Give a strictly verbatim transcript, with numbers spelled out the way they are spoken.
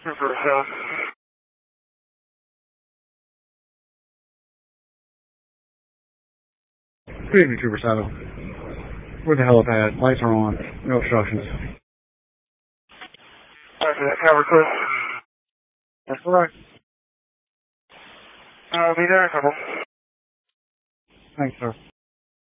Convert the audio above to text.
Trooper seven. Good evening, Trooper seven. We're the helipad. Lights are on. No obstructions. After that cover, Chris. That's right. I'll be there in a couple. Thanks, sir.